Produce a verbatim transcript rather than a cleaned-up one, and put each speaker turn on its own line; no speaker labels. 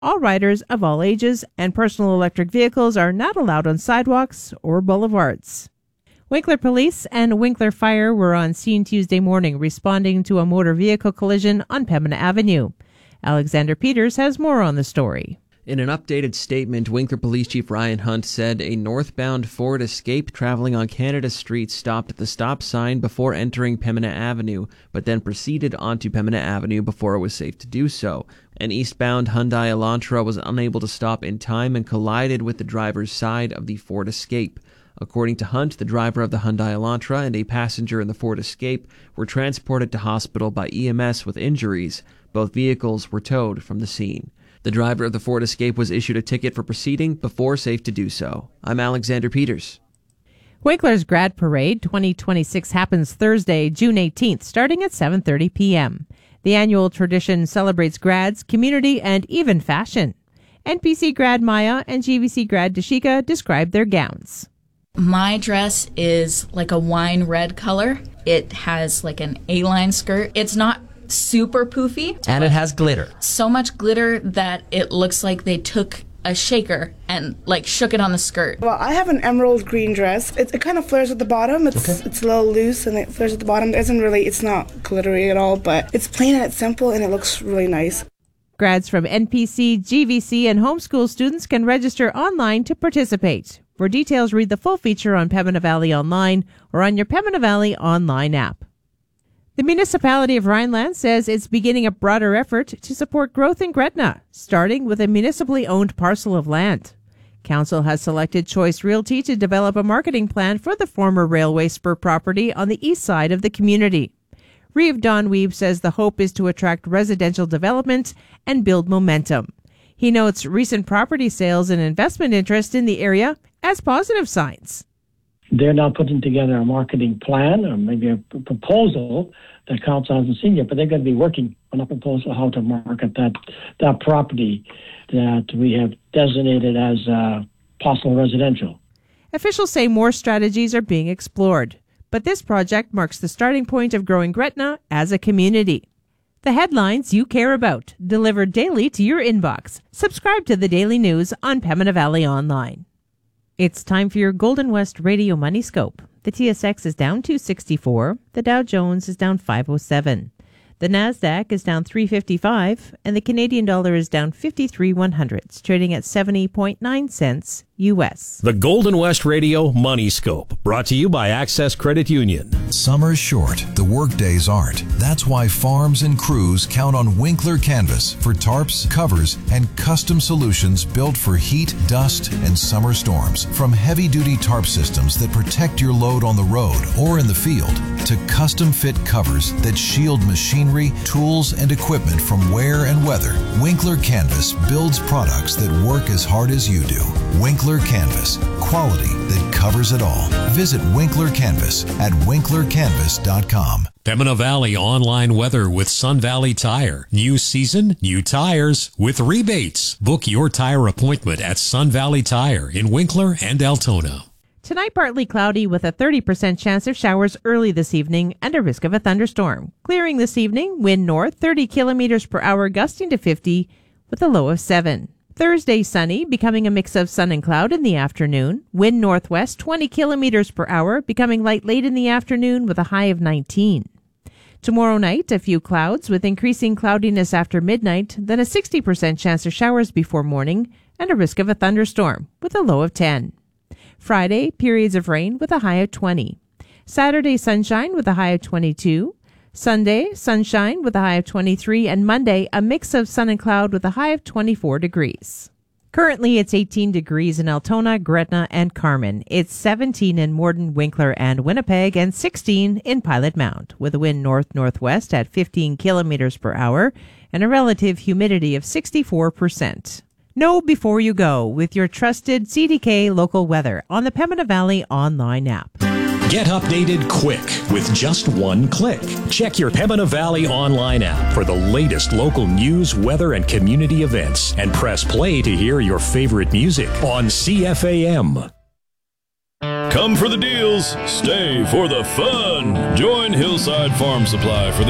all riders of all ages, and personal electric vehicles are not allowed on sidewalks or boulevards. Winkler Police and Winkler Fire were on scene Tuesday morning responding to a motor vehicle collision on Pembina Avenue. Alexander Peters has more on the story.
In an updated statement, Winkler Police Chief Ryan Hunt said a northbound Ford Escape traveling on Canada Street stopped at the stop sign before entering Pembina Avenue, but then proceeded onto Pembina Avenue before it was safe to do so. An eastbound Hyundai Elantra was unable to stop in time and collided with the driver's side of the Ford Escape. According to Hunt, the driver of the Hyundai Elantra and a passenger in the Ford Escape were transported to hospital by E M S with injuries. Both vehicles were towed from the scene. The driver of the Ford Escape was issued a ticket for proceeding before safe to do so. I'm Alexander Peters.
Winkler's Grad Parade twenty twenty-six happens Thursday, June eighteenth, starting at seven thirty p.m. The annual tradition celebrates grads, community, and even fashion. N P C grad Maya and G V C grad Dashika describe their gowns.
My dress is like a wine red color. It has like an A-line skirt. It's not super poofy.
And it has glitter.
So much glitter that it looks like they took a shaker and like shook it on the skirt.
Well, I have an emerald green dress. It, it kind of flares at the bottom. It's okay. It's a little loose and it flares at the bottom. It isn't really, it's not glittery at all, but it's plain and it's simple and it looks really nice.
Grads from N P C, G V C, and homeschool students can register online to participate. For details, read the full feature on Pembina Valley Online or on your Pembina Valley Online app. The municipality of Rhineland says it's beginning a broader effort to support growth in Gretna, starting with a municipally owned parcel of land. Council has selected Choice Realty to develop a marketing plan for the former railway spur property on the east side of the community. Reeve Donweeb says the hope is to attract residential development and build momentum. He notes recent property sales and investment interest in the area as positive signs.
They're now putting together a marketing plan or maybe a p- proposal that council hasn't seen yet, but they're going to be working on a proposal how to market that that property that we have designated as uh, possible residential.
Officials say more strategies are being explored, but this project marks the starting point of growing Gretna as a community. The headlines you care about, delivered daily to your inbox. Subscribe to the Daily News on Pembina Valley Online. It's time for your Golden West Radio Money Scope. The T S X is down two sixty-four. The Dow Jones is down five oh seven. The Nasdaq is down three fifty-five, and the Canadian dollar is down fifty-three one hundredths, trading at seventy point nine cents U S.
The Golden West Radio Money Scope, brought to you by Access Credit Union.
Summer's short, the work days aren't. That's why farms and crews count on Winkler Canvas for tarps, covers, and custom solutions built for heat, dust, and summer storms. From heavy-duty tarp systems that protect your load on the road or in the field, to custom-fit covers that shield machinery, tools, and equipment from wear and weather, Winkler Canvas builds products that work as hard as you do. Winkler Canvas, quality that covers it all. Visit Winkler Canvas at winkler canvas dot com.
Pembina Valley online weather with Sun Valley Tire. New season, new tires with rebates. Book your tire appointment at Sun Valley Tire in Winkler and Altona.
Tonight, partly cloudy with a thirty percent chance of showers early this evening and a risk of a thunderstorm. Clearing this evening, wind north thirty kilometers per hour, gusting to fifty with a low of seven. Thursday, sunny, becoming a mix of sun and cloud in the afternoon. Wind northwest twenty kilometers per hour, becoming light late in the afternoon with a high of nineteen. Tomorrow night, a few clouds with increasing cloudiness after midnight, then a sixty percent chance of showers before morning and a risk of a thunderstorm with a low of ten. Friday, periods of rain with a high of twenty. Saturday, sunshine with a high of twenty-two. Sunday, sunshine with a high of twenty-three, and Monday, a mix of sun and cloud with a high of twenty-four degrees. Currently, it's eighteen degrees in Altona, Gretna, and Carman. It's seventeen in Morden, Winkler, and Winnipeg, and sixteen in Pilot Mound, with a wind north-northwest at fifteen kilometers per hour and a relative humidity of sixty-four percent. Know before you go with your trusted C D K local weather on the Pembina Valley Online app.
Get updated quick with just one click. Check your Pembina Valley Online app for the latest local news, weather, and community events, and press play to hear your favorite music on C F A M.
Come for the deals, stay for the fun. Join Hillside Farm Supply for the